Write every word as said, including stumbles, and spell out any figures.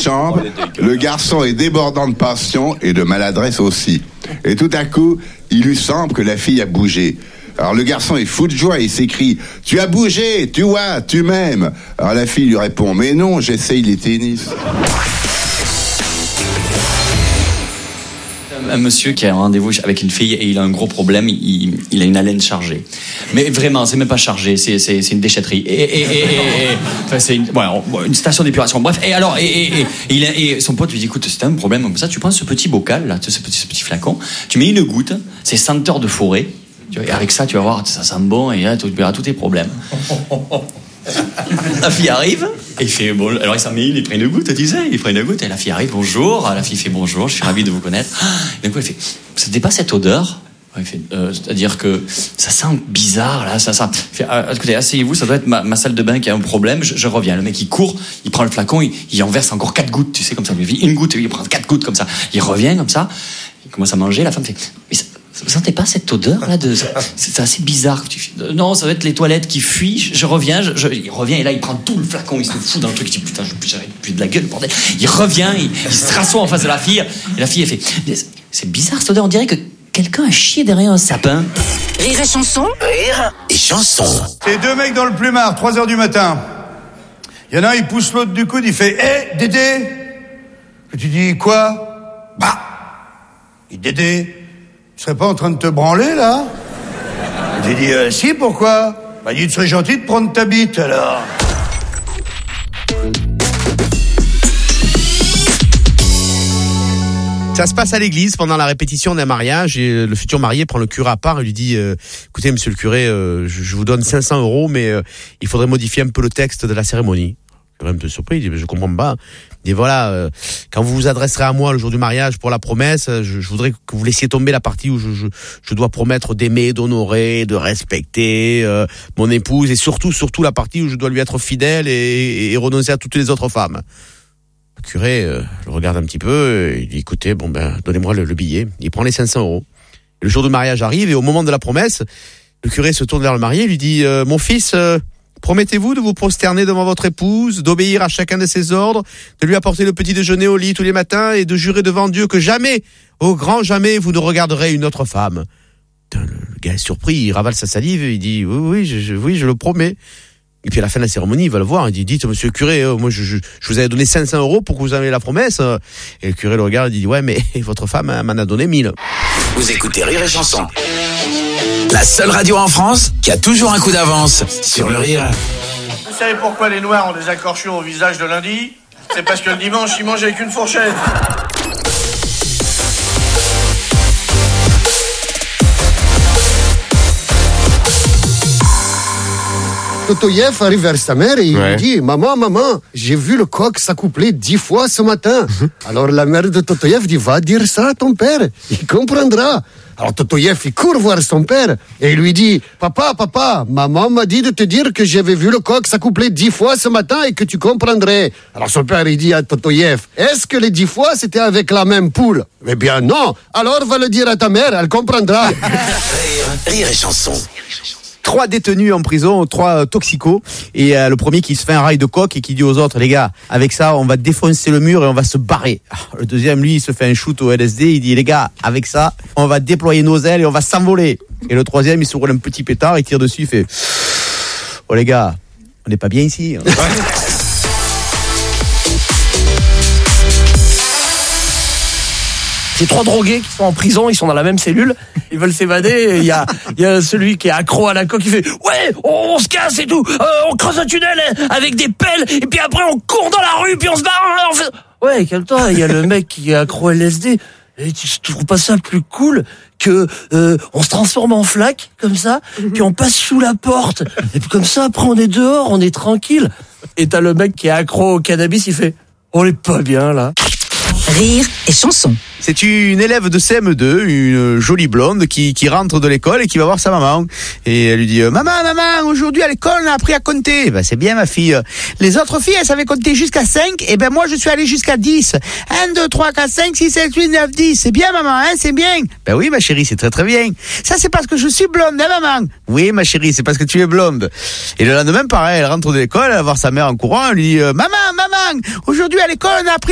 chambre, le garçon est débordant de passion et de maladresse aussi. Et tout à coup, il lui semble que la fille a bougé. Alors le garçon est fou de joie et s'écrie « Tu as bougé, tu vois, tu m'aimes !» Alors la fille lui répond « Mais non, j'essaye les tennis. » Un monsieur qui a un rendez-vous avec une fille et il a un gros problème, il, il a une haleine chargée. Mais vraiment, c'est même pas chargé, c'est, c'est, c'est une déchetterie. Et, et, et, et, et enfin, c'est une, ouais, une station d'épuration. Bref, et alors, et, et, et, et, il a, et son pote lui dit, écoute, c'est un problème comme ça, tu prends ce petit bocal, là, ce petit, ce petit flacon, tu mets une goutte, c'est senteur de forêt, et avec ça, tu vas voir, ça sent bon, et là, tu verras tous tes problèmes. La fille arrive, et il fait bon. Alors il s'en met une, il prend une goutte, tu sais, il prend une goutte, et la fille arrive, bonjour. La fille fait bonjour, je suis ravi de vous connaître. D'un coup, elle fait, ça n'est pas cette odeur. Il fait, euh, c'est-à-dire que ça sent bizarre, là, ça sent. Il fait, ah, écoutez, asseyez-vous, ça doit être ma, ma salle de bain qui a un problème, je, je reviens. Le mec, il court, il prend le flacon, il, il en verse encore quatre gouttes, tu sais, comme ça. Il fait une goutte, il prend quatre gouttes, comme ça. Il revient, comme ça, il commence à manger, la femme fait, mais ça, vous sentez pas cette odeur là de c'est, c'est assez bizarre. Non, ça va être les toilettes qui fuient. Je, je reviens, je, je, il revient et là il prend tout le flacon, il se fout dans le truc. Il dit putain, je j'arrête plus de la gueule, bordel. Il revient, il, il se rassoit en face de la fille et la fille elle fait c'est bizarre cette odeur. On dirait que quelqu'un a chié derrière un sapin. Rire et chanson. Rire et chanson. C'est deux mecs dans le plumard, trois heures du matin. Il y en a un, il pousse l'autre du coude, il fait hé, hey, Dédé. Et tu dis quoi? Bah, il dit Dédé. Tu serais pas en train de te branler, là? J'ai dit, euh, si, pourquoi? Bah, dit, tu serais gentil de prendre ta bite, alors. Ça se passe à l'église pendant la répétition d'un mariage et le futur marié prend le curé à part et lui dit euh, écoutez, monsieur le curé, euh, je, je vous donne cinq cents euros, mais euh, il faudrait modifier un peu le texte de la cérémonie. Je suis un peu surpris, il dit, je comprends pas. Il dit voilà, euh, quand vous vous adresserez à moi le jour du mariage pour la promesse, je, je voudrais que vous laissiez tomber la partie où je, je, je dois promettre d'aimer, d'honorer, de respecter euh, mon épouse et surtout, surtout la partie où je dois lui être fidèle et, et, et renoncer à toutes les autres femmes. Le curé euh, le regarde un petit peu, il dit écoutez, bon ben donnez-moi le, le billet. Il prend les cinq cents euros. Le jour du mariage arrive et au moment de la promesse, le curé se tourne vers le marié et lui dit euh, mon fils, euh, promettez-vous de vous prosterner devant votre épouse, d'obéir à chacun de ses ordres, de lui apporter le petit déjeuner au lit tous les matins et de jurer devant Dieu que jamais, au grand jamais, vous ne regarderez une autre femme. Putain, le, le gars est surpris, il ravale sa salive et il dit oui, oui, je, je, oui, je le promets. Et puis à la fin de la cérémonie, il va le voir, il dit dites monsieur le curé, euh, moi je, je, je vous avais donné cinq cents euros pour que vous ayez la promesse. Et le curé le regarde et dit ouais, mais votre femme hein, m'en a donné mille. Vous écoutez Rire et Chanson, la seule radio en France qui a toujours un coup d'avance sur le rire. Vous savez pourquoi les Noirs ont des accorchures au visage de lundi? C'est parce que le dimanche, ils mangent avec une fourchette. Totoyev arrive vers sa mère et il ouais. lui dit « Maman, maman, j'ai vu le coq s'accoupler dix fois ce matin. » Alors la mère de Totoyev dit « Va dire ça à ton père, il comprendra. » Alors Totoyev, il court voir son père et il lui dit « Papa, papa, maman m'a dit de te dire que j'avais vu le coq s'accoupler dix fois ce matin et que tu comprendrais. » Alors son père, il dit à Totoyev « Est-ce que les dix fois, c'était avec la même poule ?»« Eh bien non, alors va le dire à ta mère, elle comprendra. » Rire, Rire et Chanson. Trois détenus en prison, trois toxicos, et euh, le premier qui se fait un rail de coke et qui dit aux autres, les gars, avec ça, on va défoncer le mur et on va se barrer. Le deuxième, lui, il se fait un shoot au L S D, il dit, les gars, avec ça, on va déployer nos ailes et on va s'envoler. Et le troisième, il se roule un petit pétard, il tire dessus, il fait, oh les gars, on n'est pas bien ici. Hein. C'est trois drogués qui sont en prison, ils sont dans la même cellule, ils veulent s'évader, il y a, il y a celui qui est accro à la coke, il fait « Ouais, on, on se casse et tout, euh, on creuse un tunnel avec des pelles, et puis après on court dans la rue, puis on se barre, on fait... » Ouais, calme-toi, il y a le mec qui est accro à L S D, et tu trouves pas ça plus cool que euh, on se transforme en flaque, comme ça, puis on passe sous la porte, et puis comme ça, après on est dehors, on est tranquille. Et t'as le mec qui est accro au cannabis, il fait « On est pas bien, là ». Rire et chanson. C'est une élève de C M deux, une jolie blonde qui, qui rentre de l'école et qui va voir sa maman. Et elle lui dit « Maman, maman, aujourd'hui à l'école on a appris à compter. » Ben c'est bien ma fille. Les autres filles elles savaient compter jusqu'à cinq et ben moi je suis allé jusqu'à dix. un, deux, trois, quatre, cinq, six, sept, huit, neuf, dix. C'est bien maman, hein, c'est bien. Ben oui ma chérie, c'est très très bien. Ça c'est parce que je suis blonde, hein maman. Oui ma chérie, c'est parce que tu es blonde. Et le lendemain pareil, elle rentre de l'école, elle va voir sa mère en courant, elle lui dit « Maman, maman, aujourd'hui à l'école on a appris